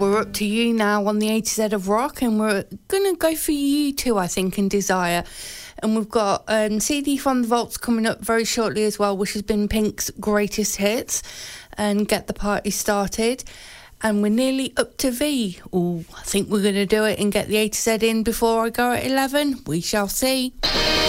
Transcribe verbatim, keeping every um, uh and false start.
We're up to you now on the A to Z of Rock, and we're going to go for you two, I think, and Desire. And we've got um, C D from the Vaults coming up very shortly as well, which has been Pink's greatest hits, and Get the Party Started. And we're nearly up to V. Oh, I think we're going to do it and get the A to Z in before I go at eleven. We shall see.